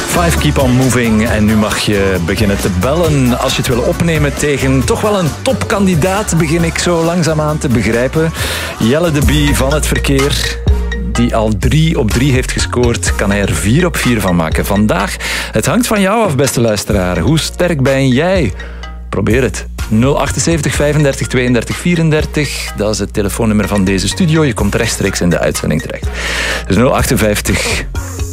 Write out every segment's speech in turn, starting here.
5 Keep on Moving. En nu mag je beginnen te bellen als je het wil opnemen tegen toch wel een topkandidaat, begin ik zo langzaamaan te begrijpen. Jelle de Bie van het verkeer, die al 3 op 3 heeft gescoord, kan hij er 4 op 4 van maken. Vandaag, het hangt van jou af, beste luisteraar. Hoe sterk ben jij? Probeer het. 078 35 32 34. Dat is het telefoonnummer van deze studio. Je komt rechtstreeks in de uitzending terecht. Dus 058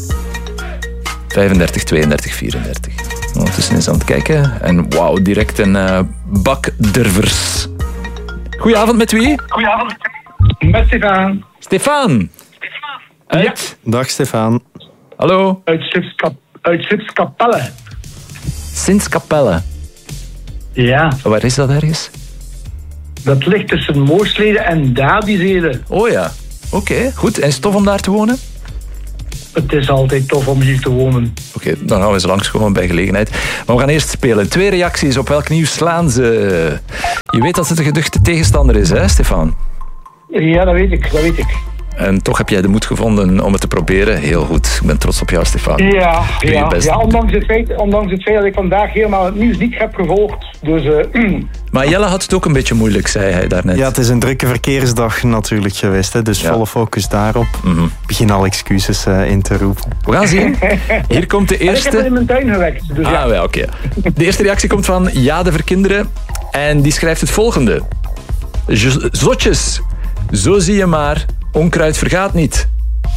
35 32 34. Ondertussen is aan het kijken. En wauw, direct een bak durvers. Goedenavond, met wie? Goedenavond. Met Stefan. Stefan. Uit? Ja. Dag Stefan. Hallo. Uit Sipskapelle. Sint-Kapelle. Ja. Waar is dat ergens? Dat ligt tussen Moosleden en Dadizede. Oh ja. Oké, goed. En is het tof om daar te wonen? Het is altijd tof om hier te wonen. Oké, dan gaan we eens langskomen bij gelegenheid. Maar we gaan eerst spelen. 2 reacties. Op welk nieuws slaan ze? Je weet dat het een geduchte tegenstander is, hè, Stefan? Ja, dat weet ik. En toch heb jij de moed gevonden om het te proberen. Heel goed. Ik ben trots op jou, Stefan. Ja, Doe je best. ondanks het feit dat ik vandaag helemaal het nieuws niet heb gevolgd. Dus, Maar Jelle had het ook een beetje moeilijk, zei hij daarnet. Ja, het is een drukke verkeersdag natuurlijk geweest, hè, dus volle focus daarop. Begin al excuses in te roepen. We gaan zien. Hier komt de eerste. Ik heb het in mijn tuin gewerkt. Dus ja. Ja, oké. De eerste reactie komt van Ja de Verkinderen. En die schrijft het volgende. Zotjes. Zo zie je maar. Onkruid vergaat niet.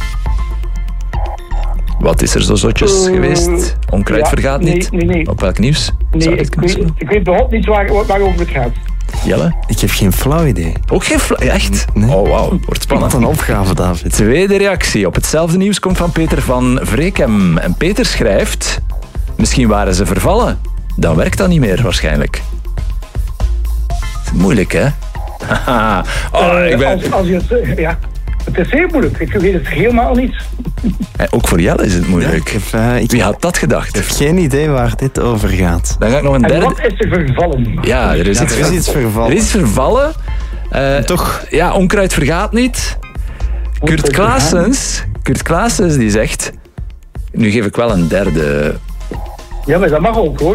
Wat is er zo zotjes geweest? Onkruid vergaat niet? Nee. Op welk nieuws? Nee, ik weet behoorlijk niet waarover het gaat. Jelle? Ik heb geen flauw idee. Ook geen echt? Nee. Oh, wauw. Wordt spannend. Wat een opgave, David. Tweede reactie op hetzelfde nieuws komt van Peter van Vrekem. En Peter schrijft... Misschien waren ze vervallen. Dan werkt dat niet meer, waarschijnlijk. Het is moeilijk, hè? Haha. Ik ben... Als je het... Ja. Het is heel moeilijk. Ik weet het helemaal niet. Ook voor Jelle is het moeilijk. Wie had dat gedacht? Ik heb geen idee waar dit over gaat. Dan ga ik nog een En derde... wat is er vervallen? Ja, er is iets vervallen. Er is iets vervallen. Toch? Ja, onkruid vergaat niet. Kurt Claessens die zegt... Nu geef ik wel een derde... Ja, maar dat mag ook, hoor.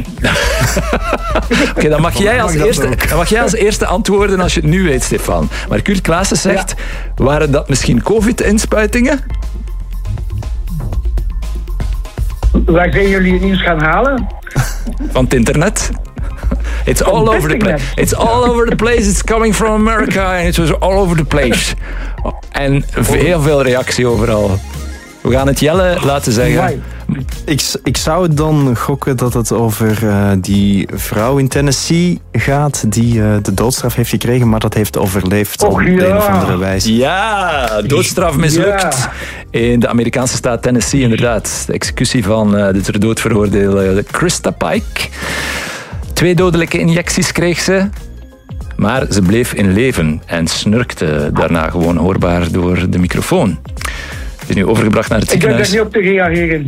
Oké, dan mag jij als eerste antwoorden als je het nu weet, Stefan. Maar Kurt Claessens zegt... Waren dat misschien COVID-inspuitingen? Waar zijn jullie het nieuws gaan halen? Van het internet. It's all over the place. It's all over the place. It's coming from America. And it was all over the place. En heel veel reactie overal. We gaan het Jelle laten zeggen. Ik zou dan gokken dat het over die vrouw in Tennessee gaat die de doodstraf heeft gekregen, maar dat heeft overleefd op een of andere wijze. Ja, doodstraf mislukt. In de Amerikaanse staat Tennessee, inderdaad. De executie van de ter dood veroordeelde Krista Pike. 2 dodelijke injecties kreeg ze. Maar ze bleef in leven en snurkte daarna gewoon hoorbaar door de microfoon. Is nu overgebracht naar het ziekenhuis. Ik durf er niet op te reageren.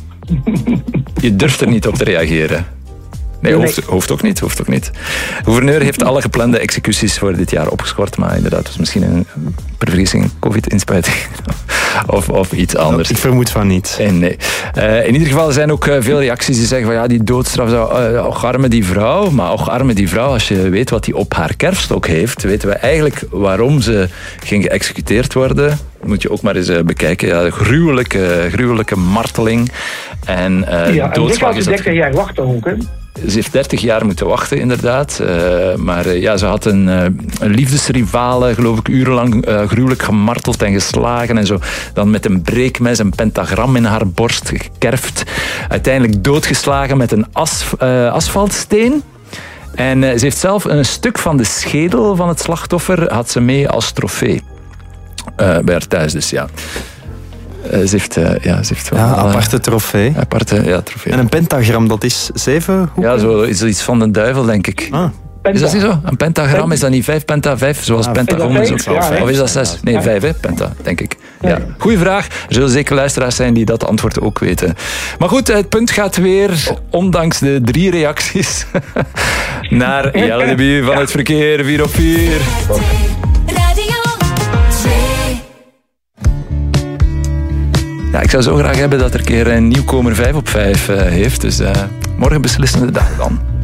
Je durft er niet op te reageren. Nee, hoeft ook niet. De gouverneur heeft alle geplande executies voor dit jaar opgeschort, maar inderdaad, het was misschien een vergissing, COVID-inspuiting of iets anders. Ik vermoed van niet. Nee. In ieder geval zijn ook veel reacties die zeggen van ja, die doodstraf, och arme die vrouw. Maar och arme die vrouw, als je weet wat die op haar kerfstok heeft, weten we eigenlijk waarom ze ging geëxecuteerd worden. Moet je ook maar eens bekijken. Ja, gruwelijke marteling. En doodslag is 30 jaar wachten ook, hè? Ze heeft 30 jaar moeten wachten, inderdaad. Maar ze had een liefdesrivale, geloof ik, urenlang gruwelijk gemarteld en geslagen en zo. Dan met een breekmes een pentagram in haar borst gekerfd. Uiteindelijk doodgeslagen met een asfaltsteen. En ze heeft zelf een stuk van de schedel van het slachtoffer had ze mee als trofee. Bij haar thuis, dus ja. Ze heeft wel... Ja, aparte trofee. Trofee. En een pentagram, dat is 7 hoeken? Ja, zo is iets van de duivel, denk ik. Ah. Is dat niet zo? Een pentagram, is dat niet 5 penta 5, zoals pentagon is ook? Ja, of is dat 6? Nee, 5, hè? Penta, denk ik. Ja. Goeie vraag. Er zullen zeker luisteraars zijn die dat antwoord ook weten. Maar goed, het punt gaat weer, ondanks de 3 reacties, naar Jelle de Bie van het verkeer, 4 op 4. Ja, ik zou zo graag hebben dat er een keer een nieuwkomer 5 op 5 heeft. Dus morgen beslissende dag dan.